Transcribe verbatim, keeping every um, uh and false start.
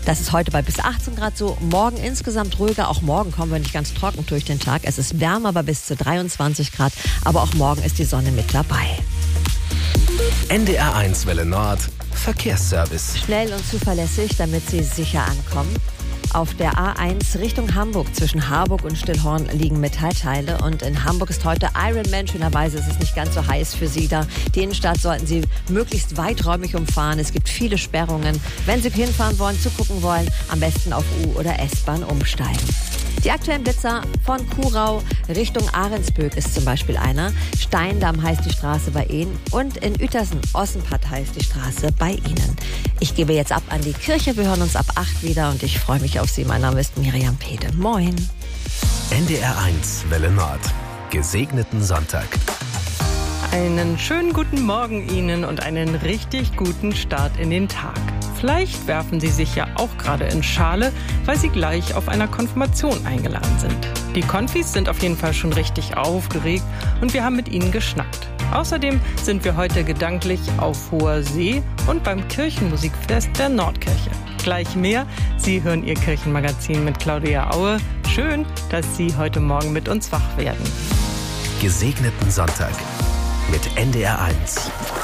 Das ist heute bei bis achtzehn Grad so. Morgen insgesamt ruhiger. Auch morgen kommen wir nicht ganz trocken durch den Tag. Es ist wärmer, aber bis zu dreiundzwanzig Grad. Aber auch morgen ist die Sonne mit dabei. N D R eins Welle Nord Verkehrsservice. Schnell und zuverlässig, damit Sie sicher ankommen. Auf der A eins Richtung Hamburg zwischen Harburg und Stillhorn liegen Metallteile. Und in Hamburg ist heute Ironman. Schönerweise ist es nicht ganz so heiß für Sie da. Die Innenstadt sollten Sie möglichst weiträumig umfahren. Es gibt viele Sperrungen. Wenn Sie hinfahren wollen, zugucken wollen, am besten auf U- oder S-Bahn umsteigen. Die aktuellen Blitzer von Kuhau Richtung Ahrensböck ist zum Beispiel einer. Steindamm heißt die Straße bei Ihnen. Und in Uetersen-Ossenpatt heißt die Straße bei Ihnen. Ich gebe jetzt ab an die Kirche. Wir hören uns ab acht wieder und ich freue mich auf Sie. Mein Name ist Miriam Pede. Moin. N D R eins Welle Nord. Gesegneten Sonntag. Einen schönen guten Morgen Ihnen und einen richtig guten Start in den Tag. Vielleicht werfen Sie sich ja auch gerade in Schale, weil Sie gleich auf einer Konfirmation eingeladen sind. Die Konfis sind auf jeden Fall schon richtig aufgeregt und wir haben mit ihnen geschnackt. Außerdem sind wir heute gedanklich auf hoher See und beim Kirchenmusikfest der Nordkirche. Gleich mehr. Sie hören Ihr Kirchenmagazin mit Claudia Aue. Schön, dass Sie heute Morgen mit uns wach werden. Gesegneten Sonntag mit N D R eins.